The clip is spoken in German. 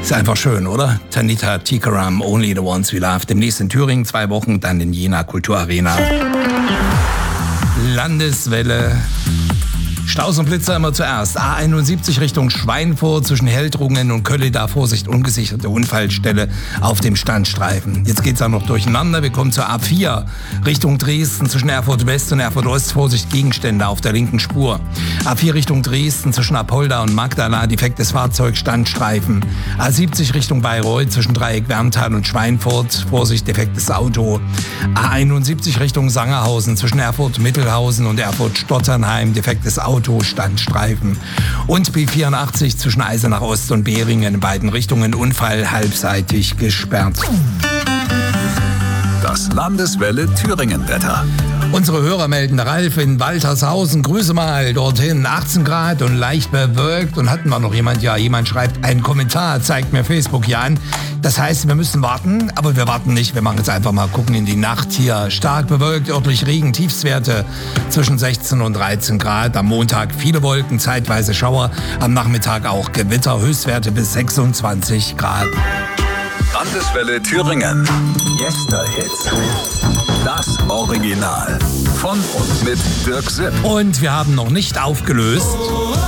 Ist einfach schön, oder? Tanita Tikaram, Only the Ones We Love. Demnächst in Thüringen 2 Wochen, dann in Jena Kulturarena. Landeswelle. Staus und Blitzer immer zuerst. A71 Richtung Schweinfurt zwischen Heldrungen und Kölleda. Vorsicht, ungesicherte Unfallstelle auf dem Standstreifen. Jetzt geht's auch noch durcheinander. Wir kommen zur A4 Richtung Dresden zwischen Erfurt West und Erfurt Ost. Vorsicht, Gegenstände auf der linken Spur. A4 Richtung Dresden zwischen Apolda und Magdala. Defektes Fahrzeug, Standstreifen. A70 Richtung Bayreuth zwischen Dreieck Werntal und Schweinfurt. Vorsicht, defektes Auto. A71 Richtung Sangerhausen zwischen Erfurt Mittelhausen und Erfurt Stotternheim. Defektes Auto. Standstreifen. Und B84 zwischen Eisenach Ost und Behringen in beiden Richtungen. Unfall halbseitig gesperrt. Das Landeswelle Thüringen-Wetter. Unsere Hörer melden, Ralf in Waltershausen, Grüße mal dorthin, 18 Grad und leicht bewölkt. Und hatten wir noch jemand? Ja, jemand schreibt, ein Kommentar zeigt mir Facebook hier an. Das heißt, wir müssen warten, aber wir warten nicht. Wir machen jetzt einfach mal, gucken in die Nacht hier. Stark bewölkt, örtlich Regen, Tiefstwerte zwischen 16 und 13 Grad. Am Montag viele Wolken, zeitweise Schauer. Am Nachmittag auch Gewitter, Höchstwerte bis 26 Grad. Landeswelle Thüringen. Yesterhits. Das Original. Von und mit Dirk Sipp. Und wir haben noch nicht aufgelöst.